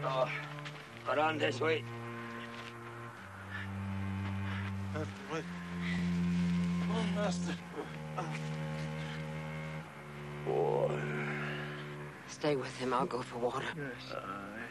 Oh, got on this way. Wait. Oh, master. Boy. Stay with him. I'll go for water. Yes.